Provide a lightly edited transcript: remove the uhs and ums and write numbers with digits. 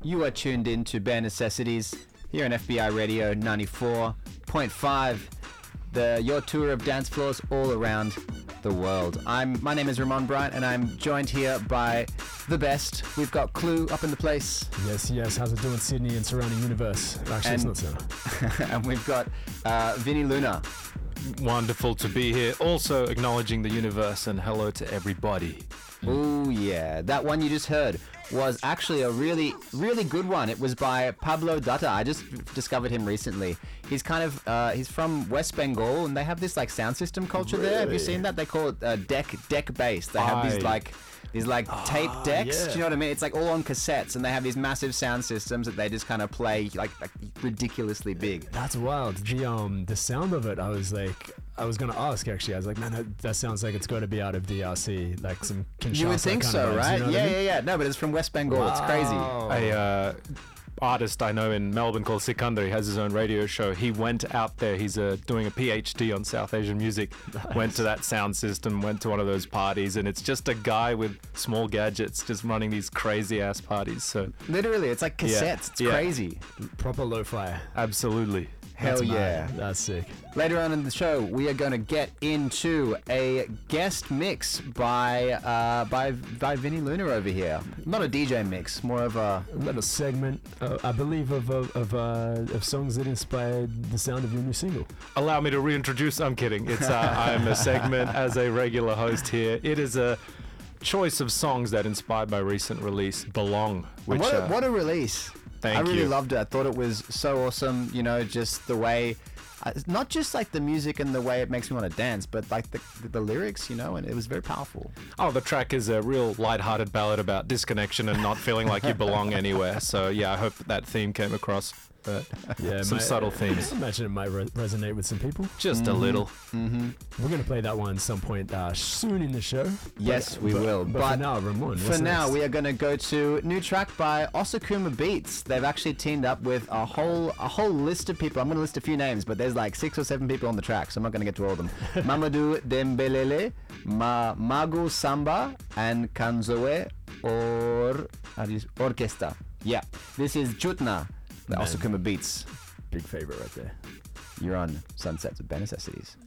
You are tuned in to Bare Necessities here on FBI Radio 94.5. Your tour of dance floors all around the world. My name is Ramon Bryant, and I'm joined here by the best. We've got Clue up in the place. Yes. How's it doing, Sydney and surrounding universe? Actually, it's not so. And we've got Vinny Luna. Wonderful to be here. Also acknowledging the universe and hello to everybody. Oh yeah, that one you just heard was actually a really, really good one. It was by Pablo Data. I just discovered him recently. He's kind of he's from West Bengal, and they have this like sound system culture there. Have you seen that? They call it deck bass. They have these tape decks. Yeah. Do you know what I mean? It's like all on cassettes, and they have these massive sound systems that they just kind of play like ridiculously big. That's wild. The sound of it, I was gonna ask actually. I was like, man, that sounds like it's got to be out of DRC, like some Kinshasa. You would think kind so, of vibes, right? you know what I mean? Yeah. No, but it's from West Bengal. Wow. It's crazy. A artist I know in Melbourne called Sikandar, he has his own radio show. He went out there. He's doing a PhD on South Asian music. Nice. Went to that sound system, went to one of those parties, and it's just a guy with small gadgets just running these crazy ass parties. So Literally, it's like cassettes. It's crazy. Proper lo-fi. Absolutely. Hell That's yeah. mad. That's sick. Later on in the show, we are going to get into a guest mix by Vinny Luna over here. Not a DJ mix, more of a little segment, I believe, of songs that inspired the sound of your new single. Allow me to reintroduce. I'm kidding. It's I'm a segment as a regular host here. It is a choice of songs that inspired my recent release, Belong. Which what a release. Thank I really you. loved it. I thought it was so awesome, just the way, not just like the music and the way it makes me want to dance, but like the lyrics, and it was very powerful. Oh, the track is a real lighthearted ballad about disconnection and not feeling like you belong anywhere. So yeah, I hope that theme came across. But Yeah, some subtle themes. I imagine it might resonate with some people. Just a little. Mm-hmm. We're gonna play that one some point soon in the show. Yes, we will. But for now, Ramon. For now, we are going to go to new track by Osakuma Beats. They've actually teamed up with a whole list of people. I'm going to list a few names, but there's like 6 or 7 people on the track, so I'm not going to get to all of them. Mamadou Dembelele, Magu Samba, and Kanzoe Orchestra. Yeah, this is Chutna, the Man. Osakuma Beats. Big favorite right there. You're on Sunsets of Bare Necessities.